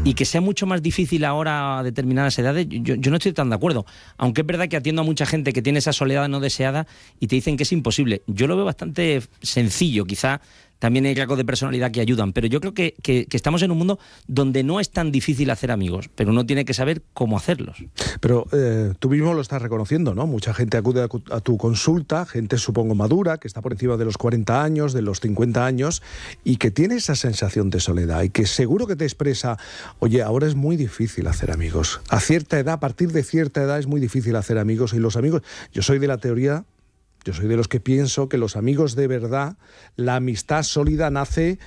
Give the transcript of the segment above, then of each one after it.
Y que sea mucho más difícil ahora a determinadas edades, yo no estoy tan de acuerdo. Aunque es verdad que atiendo a mucha gente que tiene esa soledad no deseada y te dicen que es imposible. Yo lo veo bastante sencillo, quizá también hay rasgos de personalidad que ayudan, pero yo creo que estamos en un mundo donde no es tan difícil hacer amigos, pero uno tiene que saber cómo hacerlos. Pero tú mismo lo estás reconociendo, ¿no? Mucha gente acude a tu consulta, gente supongo madura, que está por encima de los 40 años, de los 50 años, y que tiene esa sensación de soledad y que seguro que te expresa, oye, ahora es muy difícil hacer amigos. A cierta edad, a partir de cierta edad es muy difícil hacer amigos, y los amigos, yo soy de la teoría... Yo soy de los que pienso que los amigos de verdad, la amistad sólida nace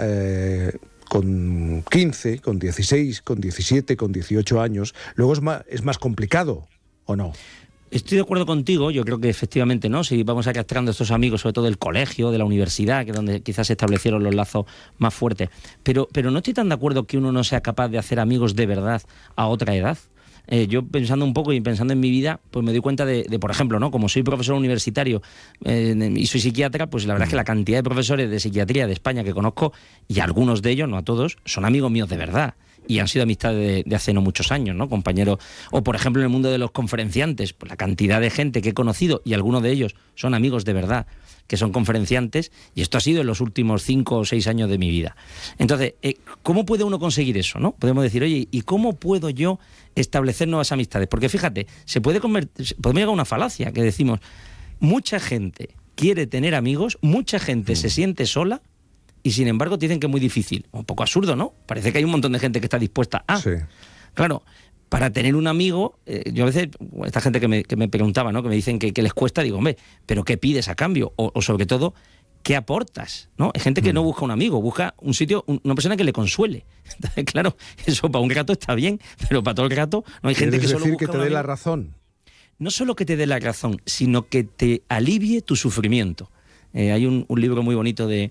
con 15, con 16, con 17, con 18 años. Luego es más complicado, ¿o no? Estoy de acuerdo contigo, yo creo que efectivamente, ¿no? Si vamos arrastrando a estos amigos, sobre todo del colegio, de la universidad, que es donde quizás se establecieron los lazos más fuertes. Pero no estoy tan de acuerdo que uno no sea capaz de hacer amigos de verdad a otra edad. Yo pensando un poco y pensando en mi vida, pues me doy cuenta de por ejemplo, ¿no? Como soy profesor universitario y soy psiquiatra, pues la verdad es que la cantidad de profesores de psiquiatría de España que conozco, y algunos de ellos, no a todos, son amigos míos de verdad. Y han sido amistades de hace no muchos años, ¿no? Compañeros. O, por ejemplo, en el mundo de los conferenciantes, pues la cantidad de gente que he conocido, y algunos de ellos son amigos de verdad, que son conferenciantes, y esto ha sido en los últimos 5 o 6 años de mi vida. Entonces, ¿cómo puede uno conseguir eso, no? Podemos decir, oye, ¿y cómo puedo yo establecer nuevas amistades? Porque fíjate, podemos llegar a una falacia, que decimos, mucha gente quiere tener amigos, mucha gente se siente sola, y sin embargo te dicen que es muy difícil. Un poco absurdo, ¿no? Parece que hay un montón de gente que está dispuesta a... Sí. Claro, para tener un amigo, yo a veces, esta gente que me preguntaba, ¿no? Que me dicen que les cuesta, digo, hombre, ¿pero qué pides a cambio? O sobre todo, ¿qué aportas? ¿No? Hay gente que no busca un amigo, busca un sitio, una persona que le consuele. Entonces, claro, eso para un rato está bien, pero para todo el rato no hay gente que solo busca que te dé la razón. No solo que te dé la razón, sino que te alivie tu sufrimiento. Hay un libro muy bonito de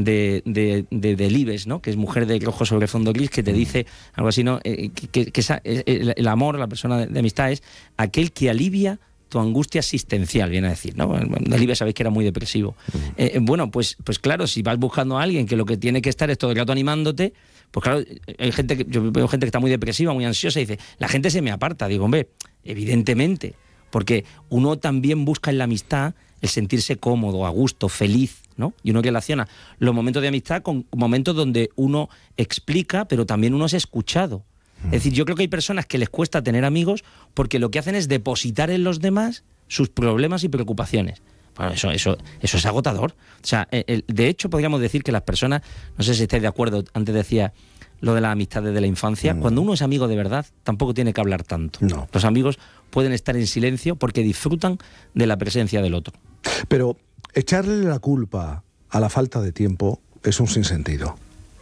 Delibes, ¿no? Que es Mujer de rojo sobre fondo gris, que te dice algo así, ¿no? Que el amor, la persona de amistad, es aquel que alivia tu angustia existencial, viene a decir, ¿no? Delibes sabéis que era muy depresivo. Bueno, pues claro, si vas buscando a alguien que lo que tiene que estar es todo el rato animándote, pues claro, hay gente yo veo gente que está muy depresiva, muy ansiosa, y dice, la gente se me aparta. Digo, hombre, evidentemente, porque uno también busca en la amistad el sentirse cómodo, a gusto, feliz, ¿no? Y uno relaciona los momentos de amistad con momentos donde uno explica, pero también uno es escuchado. Es decir, yo creo que hay personas que les cuesta tener amigos porque lo que hacen es depositar en los demás sus problemas y preocupaciones. Bueno, eso es agotador. O sea, de hecho, podríamos decir que las personas, no sé si estáis de acuerdo, antes decía lo de las amistades de la infancia, cuando uno es amigo de verdad, tampoco tiene que hablar tanto. No. Los amigos pueden estar en silencio porque disfrutan de la presencia del otro. Pero echarle la culpa a la falta de tiempo es un sinsentido.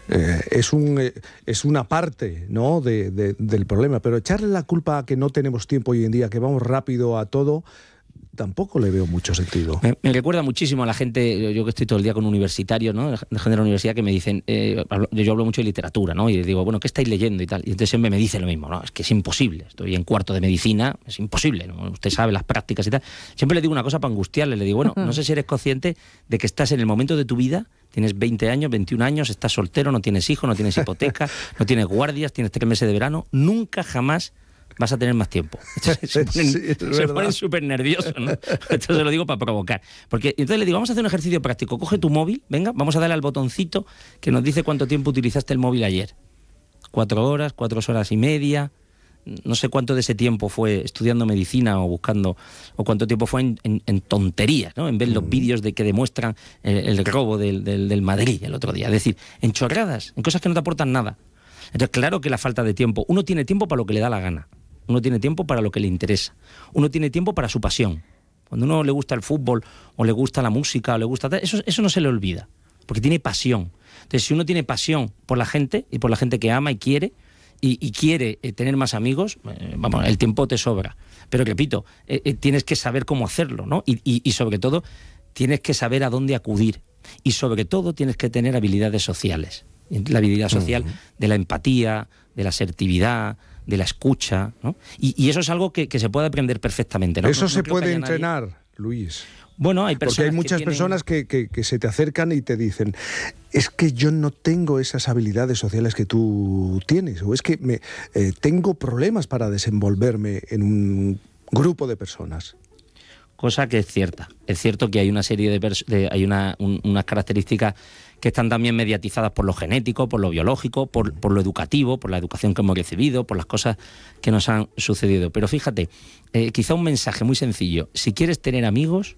Es una parte, ¿no? del problema, pero echarle la culpa a que no tenemos tiempo hoy en día, que vamos rápido a todo, tampoco le veo mucho sentido. Me recuerda muchísimo a la gente, yo que estoy todo el día con universitarios, ¿no? De gente de la universidad, que me dicen, yo hablo mucho de literatura, ¿no? Y les digo, bueno, ¿qué estáis leyendo y tal? Y entonces siempre me dicen lo mismo, ¿no? Es que es imposible, estoy en cuarto de medicina, es imposible, ¿no? Usted sabe las prácticas y tal. Siempre le digo una cosa para angustiarle, le digo, bueno, no sé si eres consciente de que estás en el momento de tu vida, tienes 20 años, 21 años, estás soltero, no tienes hijos, no tienes hipoteca, no tienes guardias, tienes 3 meses de verano, nunca jamás vas a tener más tiempo. Se ponen súper nerviosos, ¿no? Esto se lo digo para provocar. Porque entonces le digo, vamos a hacer un ejercicio práctico. Coge tu móvil, venga, vamos a darle al botoncito que nos dice cuánto tiempo utilizaste el móvil ayer. 4 horas, 4 horas y media. No sé cuánto de ese tiempo fue estudiando medicina o buscando, o cuánto tiempo fue en tonterías, ¿no? En ver los vídeos que demuestran el robo del Madrid el otro día. Es decir, en chorradas, en cosas que no te aportan nada. Entonces, claro que la falta de tiempo. Uno tiene tiempo para lo que le da la gana. Uno tiene tiempo para lo que le interesa. Uno tiene tiempo para su pasión. Cuando uno le gusta el fútbol, o le gusta la música, o le gusta... Eso no se le olvida, porque tiene pasión. Entonces, si uno tiene pasión por la gente, y por la gente que ama y quiere tener más amigos, vamos, el tiempo te sobra. Pero repito, tienes que saber cómo hacerlo, ¿no? Y sobre todo, tienes que saber a dónde acudir. Y sobre todo, tienes que tener habilidades sociales. La habilidad social de la empatía, de la asertividad, de la escucha, ¿no? Y eso es algo que se puede aprender perfectamente, ¿no? Eso no se creo puede que haya entrenar, nadie... Luis. Bueno, hay personas porque hay muchas personas que se te acercan y te dicen, es que yo no tengo esas habilidades sociales que tú tienes, o es que tengo problemas para desenvolverme en un grupo de personas. Cosa que es cierta. Es cierto que hay una serie hay unas características que están también mediatizadas por lo genético, por lo biológico, por lo educativo, por la educación que hemos recibido, por las cosas que nos han sucedido. Pero fíjate, quizá un mensaje muy sencillo. Si quieres tener amigos,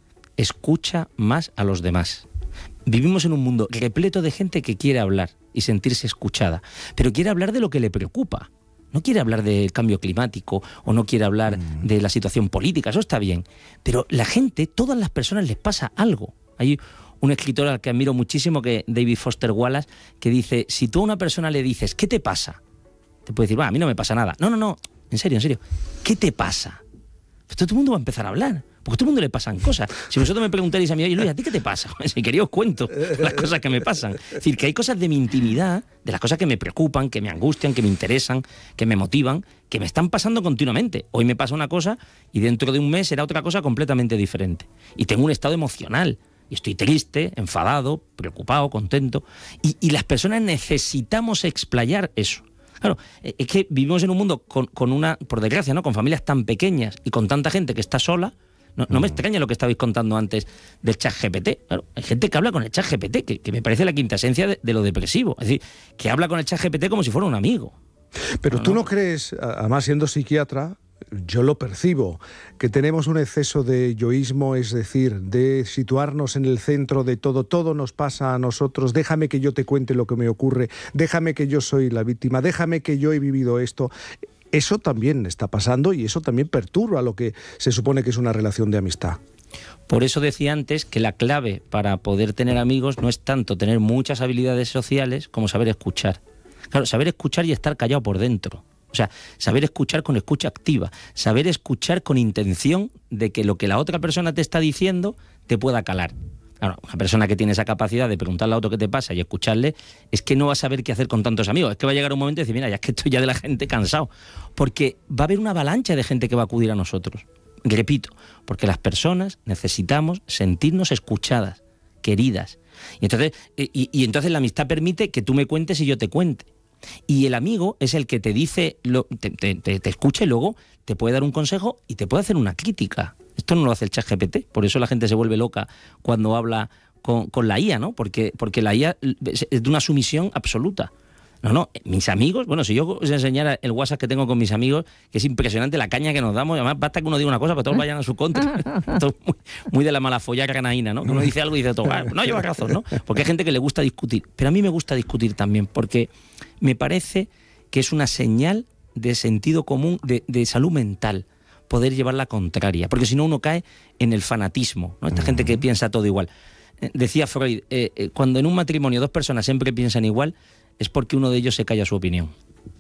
escucha más a los demás. Vivimos en un mundo repleto de gente que quiere hablar y sentirse escuchada, pero quiere hablar de lo que le preocupa. No quiere hablar del cambio climático o no quiere hablar de la situación política, eso está bien. Pero la gente, todas las personas les pasa algo. Hay un escritor al que admiro muchísimo, que David Foster Wallace, que dice, si tú a una persona le dices, ¿qué te pasa? Te puede decir, a mí no me pasa nada. No, en serio, ¿qué te pasa? Pues todo el mundo va a empezar a hablar, porque a todo el mundo le pasan cosas. Si vosotros me preguntarais a mí, oye Luis, ¿a ti qué te pasa? Si quería os cuento las cosas que me pasan. Es decir, que hay cosas de mi intimidad, de las cosas que me preocupan, que me angustian, que me interesan, que me motivan, que me están pasando continuamente. Hoy me pasa una cosa y dentro de un mes será otra cosa completamente diferente. Y tengo un estado emocional. Y estoy triste, enfadado, preocupado, contento. Y las personas necesitamos explayar eso. Claro, es que vivimos en un mundo con una, por desgracia, ¿no?, con familias tan pequeñas y con tanta gente que está sola. No me extraña lo que estabais contando antes del ChatGPT. Claro, hay gente que habla con el ChatGPT, que me parece la quinta esencia de lo depresivo. Es decir, que habla con el ChatGPT como si fuera un amigo. Pero tú no crees, además siendo psiquiatra, yo lo percibo, que tenemos un exceso de yoísmo, es decir, de situarnos en el centro de todo nos pasa a nosotros, déjame que yo te cuente lo que me ocurre, déjame que yo soy la víctima, déjame que yo he vivido esto. Eso también está pasando y eso también perturba lo que se supone que es una relación de amistad. Por eso decía antes que la clave para poder tener amigos no es tanto tener muchas habilidades sociales como saber escuchar. Claro, saber escuchar y estar callado por dentro. O sea, saber escuchar con escucha activa, saber escuchar con intención de que lo que la otra persona te está diciendo te pueda calar. Claro, una persona que tiene esa capacidad de preguntarle a otro qué te pasa y escucharle, es que no va a saber qué hacer con tantos amigos. Es que va a llegar un momento y decir, mira, ya es que estoy ya de la gente cansado. Porque va a haber una avalancha de gente que va a acudir a nosotros. Repito, porque las personas necesitamos sentirnos escuchadas, queridas. Y entonces la amistad permite que tú me cuentes y yo te cuente. Y el amigo es el que te dice, te escucha y luego te puede dar un consejo y te puede hacer una crítica. Esto no lo hace el ChatGPT, por eso la gente se vuelve loca cuando habla con la IA, ¿no? Porque la IA es de una sumisión absoluta. No, mis amigos, bueno, si yo os enseñara el WhatsApp que tengo con mis amigos, que es impresionante la caña que nos damos, y además basta que uno diga una cosa, pero todos vayan a su contra. Esto es muy de la malafollada canaína, ¿no? Que uno dice algo y dice todo, no lleva razón, ¿no? Porque hay gente que le gusta discutir, pero a mí me gusta discutir también, porque me parece que es una señal de sentido común, de salud mental, poder llevar la contraria, porque si no uno cae en el fanatismo, ¿no? Esta gente que piensa todo igual. Decía Freud, cuando en un matrimonio dos personas siempre piensan igual, es porque uno de ellos se calla su opinión.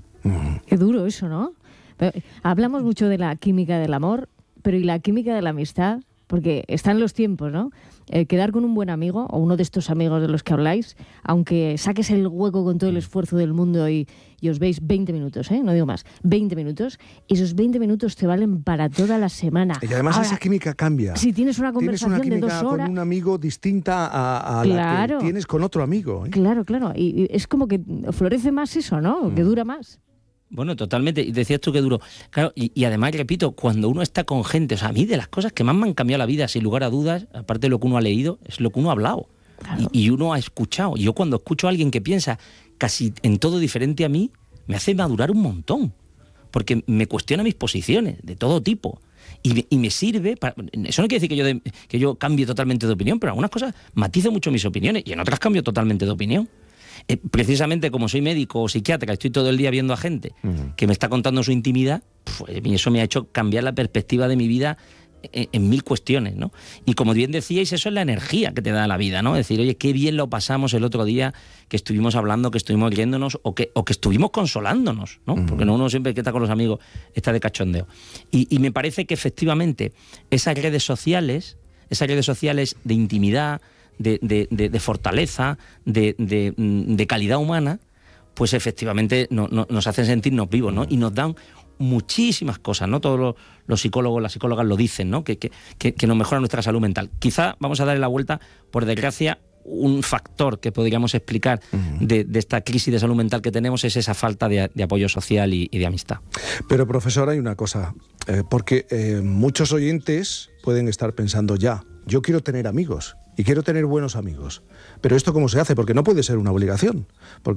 Qué duro eso, ¿no? Pero hablamos mucho de la química del amor, pero ¿y la química de la amistad? Porque están los tiempos, ¿no? Quedar con un buen amigo, o uno de estos amigos de los que habláis, aunque saques el hueco con todo el esfuerzo del mundo y os veis 20 minutos, no digo más, 20 minutos, esos 20 minutos te valen para toda la semana. Y además ahora, esa química cambia. Si tienes una conversación de 2 horas... con un amigo distinta a la que tienes con otro amigo. Claro. Y es como que florece más eso, ¿no? Que dura más. Bueno, totalmente. Y decías tú que duro. Claro, y además, repito, cuando uno está con gente, o sea, a mí de las cosas que más me han cambiado la vida, sin lugar a dudas, aparte de lo que uno ha leído, es lo que uno ha hablado. Claro. Y uno ha escuchado. Y yo cuando escucho a alguien que piensa casi en todo diferente a mí, me hace madurar un montón. Porque me cuestiona mis posiciones, de todo tipo. Y me sirve para... Eso no quiere decir que yo cambie totalmente de opinión, pero en algunas cosas matizo mucho mis opiniones y en otras cambio totalmente de opinión. Precisamente como soy médico o psiquiatra, estoy todo el día viendo a gente que me está contando su intimidad, pues eso me ha hecho cambiar la perspectiva de mi vida en 1000 cuestiones, ¿no? Y como bien decíais, eso es la energía que te da la vida, ¿no? Es decir, oye, qué bien lo pasamos el otro día que estuvimos hablando, que estuvimos riéndonos o que estuvimos consolándonos, ¿no? Porque uno siempre que está con los amigos está de cachondeo. Y me parece que efectivamente esas redes sociales de intimidad, de fortaleza, de calidad humana, pues efectivamente nos hacen sentirnos vivos, ¿no? Y nos dan muchísimas cosas, ¿no? Todos los psicólogos, las psicólogas lo dicen, ¿no? Que nos mejora nuestra salud mental. Quizá vamos a darle la vuelta, por desgracia, un factor que podríamos explicar de esta crisis de salud mental que tenemos es esa falta de apoyo social y de amistad. Pero, profesor, hay una cosa, porque muchos oyentes pueden estar pensando ya, yo quiero tener amigos y quiero tener buenos amigos, pero ¿esto cómo se hace? Porque no puede ser una obligación, porque